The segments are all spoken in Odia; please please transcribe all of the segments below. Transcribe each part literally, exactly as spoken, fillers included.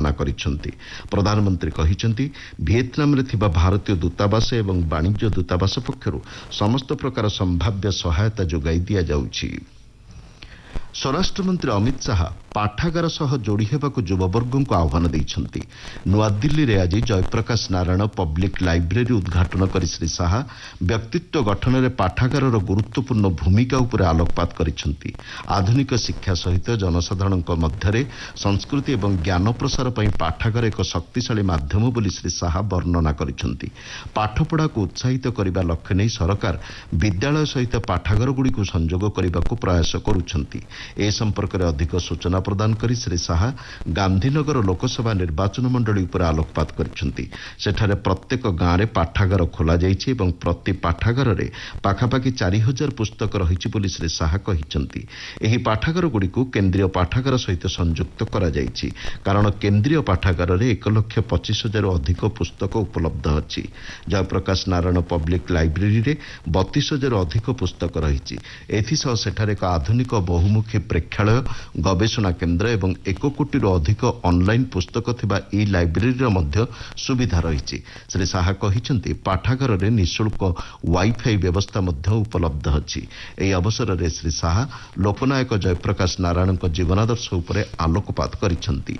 ସ୍ଥାପନା କରିଛନ୍ତି। ପ୍ରଧାନମନ୍ତ୍ରୀ କହିଛନ୍ତି ଭିଏତନାମରେ ଥିବା ଭାରତୀୟ ଦୂତାବାସ ଏବଂ ବାଣିଜ୍ୟ ଦୂତାବାସ ପକ୍ଷରୁ ସମସ୍ତ ପ୍ରକାର ସମ୍ଭାବ୍ୟ ସହାୟତା ଯୋଗାଇ ଦିଆଯାଉଛି। ସ୍ୱରାଷ୍ଟ୍ରମନ୍ତ୍ରୀ ଅମିତ ଶାହା ପାଠାଗାର ସହ ଯୋଡ଼ି ହେବାକୁ ଯୁବବର୍ଗଙ୍କୁ ଆହ୍ୱାନ ଦେଇଛନ୍ତି। ନୂଆଦିଲ୍ଲୀରେ ଆଜି ଜୟପ୍ରକାଶ ନାରାୟଣ ପବ୍ଲିକ୍ ଲାଇବ୍ରେରୀ ଉଦ୍ଘାଟନ କରି ଶ୍ରୀ ଶାହା ବ୍ୟକ୍ତିତ୍ୱ ଗଠନରେ ପାଠାଗାରର ଗୁରୁତ୍ୱପୂର୍ଣ୍ଣ ଭୂମିକା ଉପରେ ଆଲୋକପାତ କରିଛନ୍ତି। ଆଧୁନିକ ଶିକ୍ଷା ସହିତ ଜନସାଧାରଣଙ୍କ ମଧ୍ୟରେ ସଂସ୍କୃତି ଏବଂ ଜ୍ଞାନ ପ୍ରସାର ପାଇଁ ପାଠାଗାର ଏକ ଶକ୍ତିଶାଳୀ ମାଧ୍ୟମ ବୋଲି ଶ୍ରୀ ଶାହା ବର୍ଣ୍ଣନା କରିଛନ୍ତି। ପାଠପଢ଼ାକୁ ଉତ୍ସାହିତ କରିବା ଲକ୍ଷ୍ୟ ନେଇ ସରକାର ବିଦ୍ୟାଳୟ ସହିତ ପାଠାଗାରଗୁଡ଼ିକୁ ସଂଯୋଗ କରିବାକୁ ପ୍ରୟାସ କରୁଛନ୍ତି। ଏ ସମ୍ପର୍କରେ ଅଧିକ ସୂଚନା ପ୍ରଦାନ କରି ଶ୍ରୀ ଶାହା ଗାନ୍ଧୀନଗର ଲୋକସଭା ନିର୍ବାଚନ ମଣ୍ଡଳୀ ଉପରେ ଆଲୋକପାତ କରିଛନ୍ତି। ସେଠାରେ ପ୍ରତ୍ୟେକ ଗାଁରେ ପାଠାଗାର ଖୋଲାଯାଇଛି ଏବଂ ପ୍ରତି ପାଠାଗାରରେ ପାଖାପାଖି ଚାରି ହଜାର ପୁସ୍ତକ ରହିଛି ବୋଲି ଶ୍ରୀ ଶାହା କହିଛନ୍ତି। ଏହି ପାଠାଗାରଗୁଡ଼ିକୁ କେନ୍ଦ୍ରୀୟ ପାଠାଗାର ସହିତ ସଂଯୁକ୍ତ କରାଯାଇଛି, କାରଣ କେନ୍ଦ୍ରୀୟ ପାଠାଗାରରେ ଏକ ଲକ୍ଷ ପଚିଶ ହଜାରରୁ ଅଧିକ ପୁସ୍ତକ ଉପଲବ୍ଧ ଅଛି। ଜୟପ୍ରକାଶ ନାରାୟଣ ପବ୍ଲିକ୍ ଲାଇବ୍ରେରୀରେ ବତିଶ ହଜାରରୁ ଅଧିକ ପୁସ୍ତକ ରହିଛି। ଏଥିସହ ସେଠାରେ ଏକ ଆଧୁନିକ ବହୁମୁଖୀ ପ୍ରେକ୍ଷାଳୟ, ଗବେଷଣା କେନ୍ଦ୍ର ଏବଂ ଏକ କୋଟିରୁ ଅଧିକ ଅନଲାଇନ୍ ପୁସ୍ତକ ଥିବା ଏହି ଲାଇବ୍ରେରୀର ମଧ୍ୟ ସୁବିଧା ରହିଛି। ଶ୍ରୀ ଶାହା କହିଛନ୍ତି ପାଠାଗାରରେ ନିଃଶୁଳ୍କ ୱାଇଫାଇ ବ୍ୟବସ୍ଥା ମଧ୍ୟ ଉପଲବ୍ଧ ଅଛି। ଏହି ଅବସରରେ ଶ୍ରୀ ଶାହା ଲୋକନାୟକ ଜୟପ୍ରକାଶ ନାରାୟଣଙ୍କ ଜୀବନାଦର୍ଶ ଉପରେ ଆଲୋକପାତ କରିଛନ୍ତି।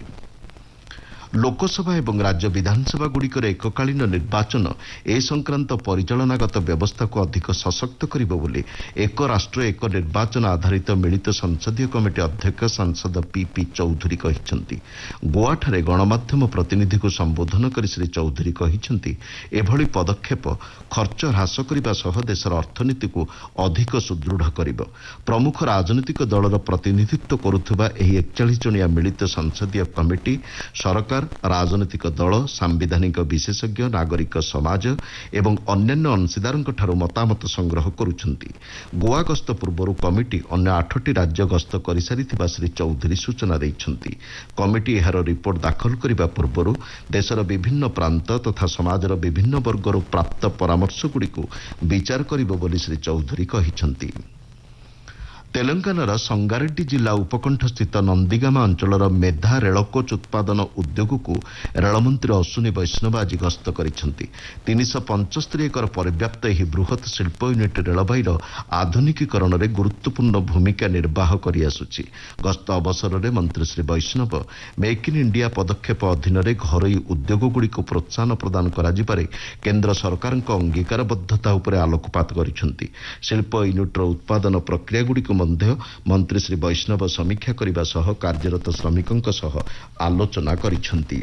ଲୋକସଭା ଏବଂ ରାଜ୍ୟ ବିଧାନସଭାଗୁଡ଼ିକର ଏକକାଳୀନ ନିର୍ବାଚନ ଏ ସଂକ୍ରାନ୍ତ ପରିଚାଳନାଗତ ବ୍ୟବସ୍ଥାକୁ ଅଧିକ ସଶକ୍ତ କରିବ ବୋଲି ଏକ ରାଷ୍ଟ୍ର ଏକ ନିର୍ବାଚନ ଆଧାରିତ ମିଳିତ ସଂସଦୀୟ କମିଟି ଅଧ୍ୟକ୍ଷ ସାଂସଦ ପିପି ଚୌଧୁରୀ କହିଛନ୍ତି। ଗୋଆଠାରେ ଗଣମାଧ୍ୟମ ପ୍ରତିନିଧିଙ୍କୁ ସମ୍ବୋଧନ କରି ଶ୍ରୀ ଚୌଧୁରୀ କହିଛନ୍ତି ଏଭଳି ପଦକ୍ଷେପ ଖର୍ଚ୍ଚ ହ୍ରାସ କରିବା ସହ ଦେଶର ଅର୍ଥନୀତିକୁ ଅଧିକ ସୁଦୃଢ଼ କରିବ। ପ୍ରମୁଖ ରାଜନୈତିକ ଦଳର ପ୍ରତିନିଧିତ୍ୱ କରୁଥିବା ଏହି ଏକଚାଳିଶ ଜଣିଆ ମିଳିତ ସଂସଦୀୟ କମିଟି ସରକାର, ରାଜନୈତିକ ଦଳ, ସାମ୍ବିଧାନିକ ବିଶେଷଜ୍ଞ, ନାଗରିକ ସମାଜ ଏବଂ ଅନ୍ୟାନ୍ୟ ଅଂଶୀଦାରଙ୍କଠାରୁ ମତାମତ ସଂଗ୍ରହ କରୁଛନ୍ତି। ଗୋଆ ଗସ୍ତ ପୂର୍ବରୁ କମିଟି ଅନ୍ୟ ଆଠଟି ରାଜ୍ୟ ଗସ୍ତ କରିସାରିଥିବା ଶ୍ରୀ ଚୌଧୁରୀ ସୂଚନା ଦେଇଛନ୍ତି। କମିଟି ଏହାର ରିପୋର୍ଟ ଦାଖଲ କରିବା ପୂର୍ବରୁ ଦେଶର ବିଭିନ୍ନ ପ୍ରାନ୍ତ ତଥା ସମାଜର ବିଭିନ୍ନ ବର୍ଗରୁ ପ୍ରାପ୍ତ ପରାମର୍ଶଗୁଡ଼ିକୁ ବିଚାର କରିବ ବୋଲି ଶ୍ରୀ ଚୌଧୁରୀ କହିଛନ୍ତି। ତେଲଙ୍ଗାନାର ସଙ୍ଗାରେଡ୍ଡି ଜିଲ୍ଲା ଉପକଣ୍ଠସ୍ଥିତ ନନ୍ଦିଗାମା ଅଞ୍ଚଳର ମେଧା ରେଳକୋଚ୍ ଉତ୍ପାଦନ ଉଦ୍ୟୋଗକୁ ରେଳମନ୍ତ୍ରୀ ଅଶ୍ୱିନୀ ବୈଷ୍ଣବ ଆଜି ଗସ୍ତ କରିଛନ୍ତି। ତିନିଶହ ପଞ୍ଚସ୍ତରୀ ଏକର ପରିବ୍ୟାପ୍ତ ଏହି ବୃହତ୍ ଶିଳ୍ପ ୟୁନିଟ୍ ରେଳବାଇର ଆଧୁନିକୀକରଣରେ ଗୁରୁତ୍ୱପୂର୍ଣ୍ଣ ଭୂମିକା ନିର୍ବାହ କରିଆସୁଛି। ଗସ୍ତ ଅବସରରେ ମନ୍ତ୍ରୀ ଶ୍ରୀ ବୈଷ୍ଣବ ମେକ୍ ଇନ୍ ଇଣ୍ଡିଆ ପଦକ୍ଷେପ ଅଧୀନରେ ଘରୋଇ ଉଦ୍ୟୋଗଗୁଡ଼ିକୁ ପ୍ରୋତ୍ସାହନ ପ୍ରଦାନ କରାଯିବାରେ କେନ୍ଦ୍ର ସରକାରଙ୍କ ଅଙ୍ଗୀକାରବଦ୍ଧତା ଉପରେ ଆଲୋକପାତ କରିଛନ୍ତି। ଶିଳ୍ପ ୟୁନିଟ୍ର ଉତ୍ପାଦନ ପ୍ରକ୍ରିୟାଗୁଡ଼ିକୁ ମଧ୍ୟ ମନ୍ତ୍ରୀ ଶ୍ରୀ ବୈଷ୍ଣବ ସମୀକ୍ଷା କରିବା ସହ କାର୍ଯ୍ୟରତ ଶ୍ରମିକଙ୍କ ସହ ଆଲୋଚନା କରିଛନ୍ତି।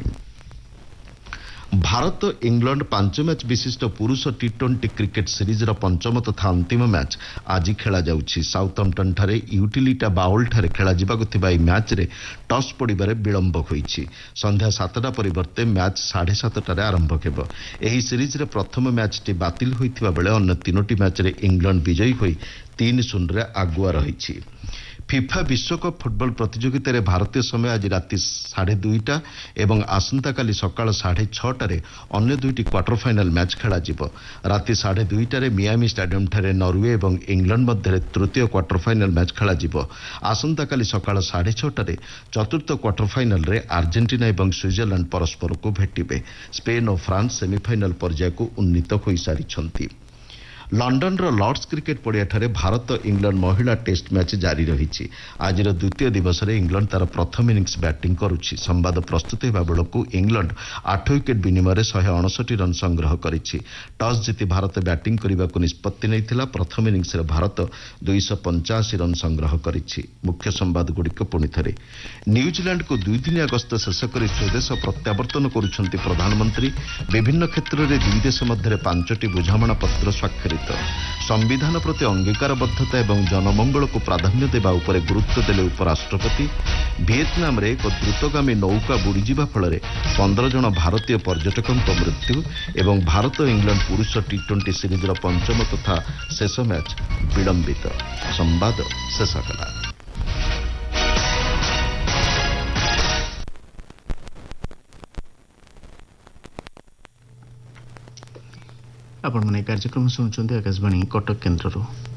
ଭାରତ ଇଂଲଣ୍ଡ ପାଞ୍ଚ ମ୍ୟାଚ୍ ବିଶିଷ୍ଟ ପୁରୁଷ ଟି ଟ୍ୱେଣ୍ଟି କ୍ରିକେଟ୍ ସିରିଜ୍ର ପଞ୍ଚମ ତଥା ଅନ୍ତିମ ମ୍ୟାଚ୍ ଆଜି ଖେଳାଯାଉଛି। ସାଉଥମ୍ପଟନ୍ଠାରେ ୟୁଟିଲିଟା ବାଉଲ୍ଠାରେ ଖେଳାଯିବାକୁ ଥିବା ଏହି ମ୍ୟାଚ୍ରେ ଟସ୍ ପଡ଼ିବାରେ ବିଳମ୍ବ ହୋଇଛି। ସନ୍ଧ୍ୟା ସାତଟା ପରିବର୍ତ୍ତେ ମ୍ୟାଚ୍ ସାଢ଼େ ସାତଟାରେ ଆରମ୍ଭ ହେବ। ଏହି ସିରିଜ୍ରେ ପ୍ରଥମ ମ୍ୟାଚ୍ଟି ବାତିଲ ହୋଇଥିବା ବେଳେ ଅନ୍ୟ ତିନୋଟି ମ୍ୟାଚ୍ରେ ଇଂଲଣ୍ଡ ବିଜୟୀ ହୋଇ ତିନି ଶୂନରେ ଆଗୁଆ ରହିଛି। ଫିଫା ବିଶ୍ୱକପ୍ ଫୁଟବଲ ପ୍ରତିଯୋଗିତାରେ ଭାରତୀୟ ସମୟ ଆଜି ରାତି ସାଢ଼େ ଦୁଇଟା ଏବଂ ଆସନ୍ତାକାଲି ସକାଳ ସାଢ଼େ ଛଅଟାରେ ଅନ୍ୟ ଦୁଇଟି କ୍ୱାର୍ଟର ଫାଇନାଲ୍ ମ୍ୟାଚ୍ ଖେଳାଯିବ। ରାତି ସାଢ଼େ ଦୁଇଟାରେ ମିଆମି ଷ୍ଟାଡିୟମ୍ଠାରେ ନରୱେ ଏବଂ ଇଂଲଣ୍ଡ ମଧ୍ୟରେ ତୃତୀୟ କ୍ୱାର୍ଟର ଫାଇନାଲ୍ ମ୍ୟାଚ୍ ଖେଳାଯିବ। ଆସନ୍ତାକାଲି ସକାଳ ସାଢ଼େ ଛଅଟାରେ ଚତୁର୍ଥ କ୍ୱାର୍ଟର ଫାଇନାଲ୍ରେ ଆର୍ଜେଣ୍ଟିନା ଏବଂ ସୁଇଜରଲ୍ୟାଣ୍ଡ ପରସ୍ପରକୁ ଭେଟିବେ। ସ୍ପେନ୍ ଓ ଫ୍ରାନ୍ସ ସେମିଫାଇନାଲ୍ ପର୍ଯ୍ୟାୟକୁ ଉନ୍ନୀତ ହୋଇସାରିଛନ୍ତି। ଲଣ୍ଡନର ଲର୍ଡସ୍ କ୍ରିକେଟ୍ ପଡ଼ିଆଠାରେ ଭାରତ ଇଂଲଣ୍ଡ ମହିଳା ଟେଷ୍ଟ ମ୍ୟାଚ୍ ଜାରି ରହିଛି। ଆଜିର ଦ୍ୱିତୀୟ ଦିବସରେ ଇଂଲଣ୍ଡ ତାର ପ୍ରଥମ ଇନିଂସ ବ୍ୟାଟିଂ କରୁଛି। ସମ୍ବାଦ ପ୍ରସ୍ତୁତ ହେବା ବେଳକୁ ଇଂଲଣ୍ଡ ଆଠ ୱିକେଟ୍ ବିନିମୟରେ ଶହେ ଅଣଷଠି ରନ୍ ସଂଗ୍ରହ କରିଛି। ଟସ୍ ଜିତି ଭାରତ ବ୍ୟାଟିଂ କରିବାକୁ ନିଷ୍ପତ୍ତି ନେଇଥିଲା। ପ୍ରଥମ ଇନିଂସରେ ଭାରତ ଦୁଇଶହ ପଞ୍ଚାଅଶୀ ରନ୍ ସଂଗ୍ରହ କରିଛି। ମୁଖ୍ୟ ସମ୍ବାଦଗୁଡ଼ିକ ପୁଣିଥରେ। ନ୍ୟୁଜିଲ୍ୟାଣ୍ଡକୁ ଦୁଇଦିନିଆ ଗସ୍ତ ଶେଷ କରି ସ୍ୱଦେଶ ପ୍ରତ୍ୟାବର୍ତ୍ତନ କରୁଛନ୍ତି ପ୍ରଧାନମନ୍ତ୍ରୀ। ବିଭିନ୍ନ କ୍ଷେତ୍ରରେ ଦୁଇ ଦେଶ ମଧ୍ୟରେ ପାଞ୍ଚଟି ବୁଝାମଣା ପତ୍ର ସ୍ୱାକ୍ଷରିତ। ସମ୍ବିଧାନ ପ୍ରତି ଅଙ୍ଗୀକାରବଦ୍ଧତା ଏବଂ ଜନମଙ୍ଗଳକୁ ପ୍ରାଧାନ୍ୟ ଦେବା ଉପରେ ଗୁରୁତ୍ୱ ଦେଲେ ଉପରାଷ୍ଟ୍ରପତି। ଭିଏତନାମରେ ଏକ ଦ୍ରୁତଗାମୀ ନୌକା ବୁଡ଼ିଯିବା ଫଳରେ ପନ୍ଦର ଜଣ ଭାରତୀୟ ପର୍ଯ୍ୟଟକଙ୍କ ମୃତ୍ୟୁ ଏବଂ ଭାରତ ଇଂଲଣ୍ଡ ପୁରୁଷ ଟି ଟ୍ୱେଣ୍ଟି ସିରିଜ୍ର ପଞ୍ଚମ ତଥା ଶେଷ ମ୍ୟାଚ୍ ବିଳମ୍ବିତ। ସମ୍ବାଦ ଶେଷ ହେଲା। ଆପଣମାନେ କାର୍ଯ୍ୟକ୍ରମ ଶୁଣୁଛନ୍ତି ଆକାଶବାଣୀ କଟକ କେନ୍ଦ୍ରରୁ।